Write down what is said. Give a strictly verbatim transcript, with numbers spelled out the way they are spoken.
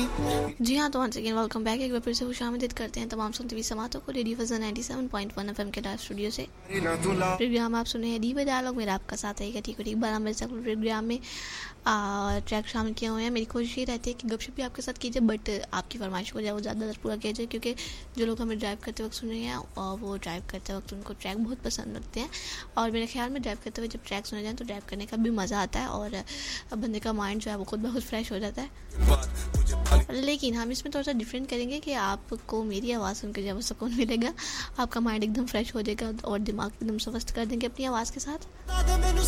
जी हाँ, तो once again welcome back. एक बार फिर से खुशामदीद करते हैं तमाम सुनते हुए समातों को रेडियो फजल ninety seven point one FM के लाइव स्टूडियो से। प्रोग्राम आप सुने हैं डी वे डायलॉग, मेरा आपका साथ है ठीक ठीक बारह बजे तक प्रोग्राम में ट्रैक शामिल किए हुए हैं। मेरी कोशिश ये रहती है कि गपशप भी आपके साथ कीजिए, बट आपकी फरमाइश को जाए ज़्यादातर पूरा किया जाए, क्योंकि जो लोग हमें ड्राइव करते वक्त सुन रहे हैं और वो ड्राइव करते वक्त उनको ट्रैक बहुत पसंद लगते हैं। और मेरे ख्याल में ड्राइव करते हुए जब ट्रैक सुने जाए तो ड्राइव करने का भी मज़ा आता है और बंदे का माइंड जो है वो खुद ब खुद फ्रेश हो जाता है। लेकिन हम इसमें थोड़ा सा डिफरेंट करेंगे कि आपको मेरी आवाज़ सुनकर जब सुकून मिलेगा, आपका माइंड एकदम फ्रेश हो जाएगा और दिमाग एकदम स्वस्थ कर देंगे अपनी आवाज़ के साथ।